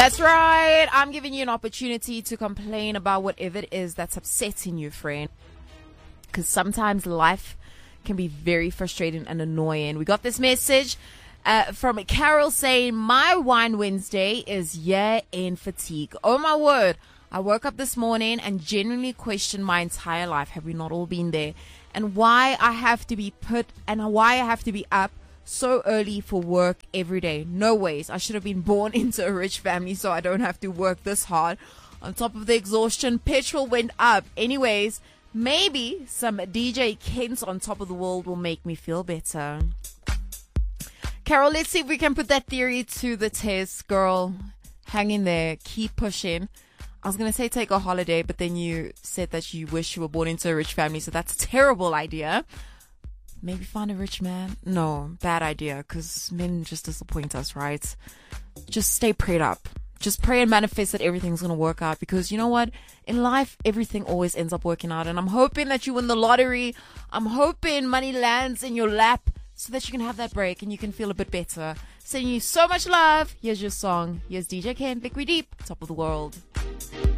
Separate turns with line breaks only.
That's right. I'm giving you an opportunity to complain about whatever it is that's upsetting you, friend. Because sometimes life can be very frustrating and annoying. We got this message from Carol saying, my wine Wednesday is year-end fatigue. Oh my word. I woke up this morning and genuinely questioned my entire life. Have we not all been there? And why I have to be up so early for work every day. No ways. I should have been born into a rich family so I don't have to work this hard. On top of the exhaustion, petrol went up. Anyways, maybe some DJ Kent on top of the world will make me feel better. Carol, let's see if we can put that theory to the test. Girl, hang in there. Keep pushing. I was going to say take a holiday, but then you said that you wish you were born into a rich family, so that's a terrible idea. Maybe find a rich man? No, bad idea, because men just disappoint us, right? Just stay prayed up. Just pray and manifest that everything's going to work out, because you know what? In life, everything always ends up working out, and I'm hoping that you win the lottery. I'm hoping money lands in your lap so that you can have that break and you can feel a bit better. Sending you so much love. Here's your song. Here's DJ Ken, Liquid Deep, Top of the World.